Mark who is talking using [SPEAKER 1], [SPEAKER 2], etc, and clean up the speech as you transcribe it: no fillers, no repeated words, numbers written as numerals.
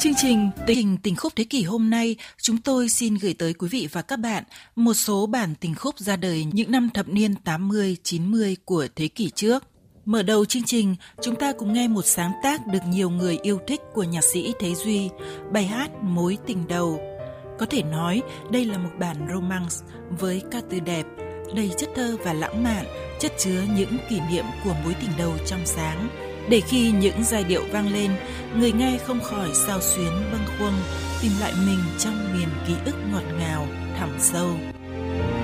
[SPEAKER 1] Chương trình tình khúc thế kỷ hôm nay, chúng tôi xin gửi tới quý vị và các bạn một số bản tình khúc ra đời những năm thập niên 80-90 của thế kỷ trước. Mở đầu chương trình, chúng ta cùng nghe một sáng tác được nhiều người yêu thích của nhạc sĩ Thế Duy, bài hát Mối tình đầu. Có thể nói đây là một bản romance với ca từ đẹp, đầy chất thơ và lãng mạn, chất chứa những kỷ niệm của mối tình đầu trong sáng. Để khi những giai điệu vang lên, người nghe không khỏi xao xuyến bâng khuâng, tìm lại mình trong miền ký ức ngọt ngào, thẳm sâu.